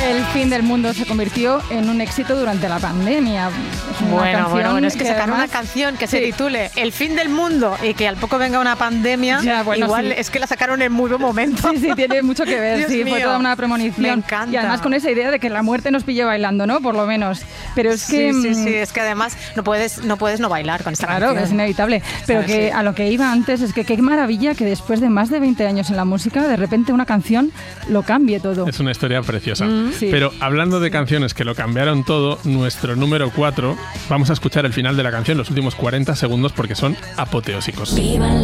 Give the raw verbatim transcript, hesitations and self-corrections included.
El fin del mundo se convirtió en un éxito durante la pandemia. Bueno, bueno, bueno, es que, que sacar además, una canción que se sí. titule El fin del mundo y que al poco venga una pandemia, ya, bueno, igual sí. es que la sacaron en muy buen momento. Sí, sí, tiene mucho que ver, Dios sí, mío, fue toda una premonición. me encanta. Y además con esa idea de que la muerte nos pille bailando, ¿no? Por lo menos. Pero es que... Sí, sí, sí, es que además no puedes no, puedes no bailar con esta claro, canción. Claro, es inevitable. Pero ¿sabes? que Sí. a lo que iba antes es que qué maravilla que después de más de veinte años en la música, de repente una canción lo cambie todo. Es una historia preciosa. Mm, sí. Pero hablando de canciones que lo cambiaron todo, nuestro número cuatro, vamos a escuchar el final de la canción, los últimos cuarenta segundos, porque son apoteósicos. Vivan